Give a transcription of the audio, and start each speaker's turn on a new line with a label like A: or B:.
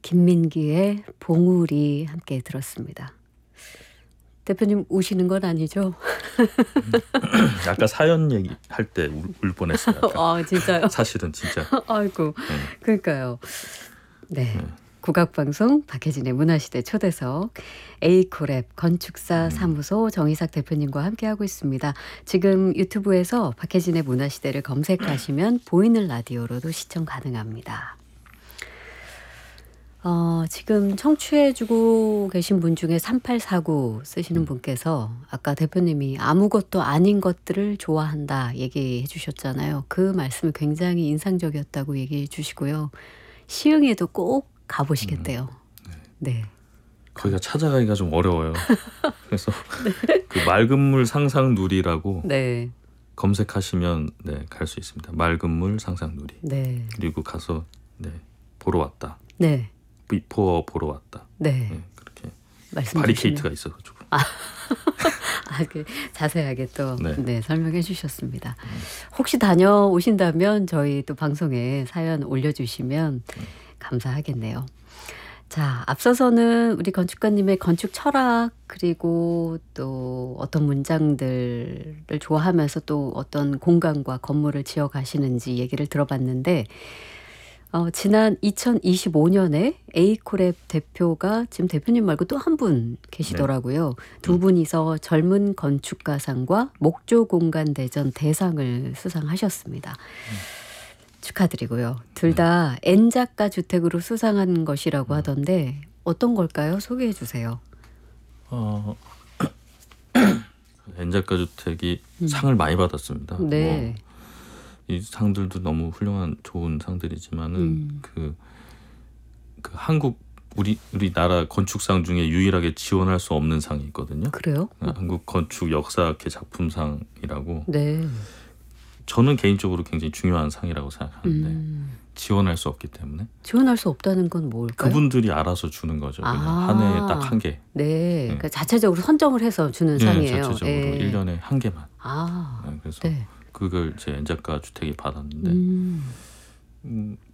A: 김민기의 봉우리 함께 들었습니다. 대표님 우시는 건 아니죠?
B: 아까 사연 얘기할 때 울 뻔했어요.
A: 아 진짜요?
B: 사실은 진짜.
A: 아이고
B: 네.
A: 그러니까요. 네.
B: 네.
A: 국악방송 박혜진의 문화시대 초대석 에이코랩 건축사 사무소 정희삭 대표님과 함께하고 있습니다. 지금 유튜브에서 박혜진의 문화시대를 검색하시면 보이는 라디오로도 시청 가능합니다. 지금 청취해주고 계신 분 중에 3849 쓰시는 분께서 아까 대표님이 아무것도 아닌 것들을 좋아한다 얘기해 주셨잖아요. 그 말씀이 굉장히 인상적이었다고 얘기해 주시고요. 시흥에도 꼭 가보시겠대요. 네.
B: 거기가 찾아가기가 좀 어려워요. 그래서 그 맑은 물 상상 누리라고
A: 네.
B: 검색하시면 네, 갈 수 있습니다. 맑은 물 상상 누리.
A: 네.
B: 그리고 가서 네, 보러 왔다.
A: 네.
B: 비포 보러 왔다.
A: 네.
B: 네, 그렇게
A: 말씀
B: 바리케이트가 있어가지고.
A: 그 자세하게 또
B: 네.
A: 네, 설명해 주셨습니다. 혹시 다녀오신다면 저희 또 방송에 사연 올려주시면 감사하겠네요. 자, 앞서서는 우리 건축가님의 건축 철학 그리고 또 어떤 문장들을 좋아하면서 또 어떤 공간과 건물을 지어가시는지 얘기를 들어봤는데 지난 2025년에 에이코랩 대표가 지금 대표님 말고 또 한 분 계시더라고요. 두 분이서 젊은 건축가상과 목조공간대전 대상을 수상하셨습니다. 축하드리고요. 둘 다 N작가 주택으로 수상한 것이라고 하던데 어떤 걸까요? 소개해 주세요.
B: N작가 주택이 상을 많이 받았습니다.
A: 네.
B: 이 상들도 너무 훌륭한 좋은 상들이지만은 그 한국 우리나라 건축상 중에 유일하게 지원할 수 없는 상이 있거든요.
A: 그래요?
B: 한국 건축 역사학회 작품상이라고.
A: 네.
B: 저는 개인적으로 굉장히 중요한 상이라고 생각하는데 지원할 수 없기 때문에.
A: 지원할 수 없다는 건 뭘까요?
B: 그분들이 알아서 주는 거죠. 그냥 한 해에 딱 한 개.
A: 네. 그러니까 자체적으로 선정을 해서 주는 상이에요.
B: 자체적으로
A: 예.
B: 1년에 한 개만.
A: 아.
B: 그래서
A: 네.
B: 그걸 제 N작가 주택이 받았는데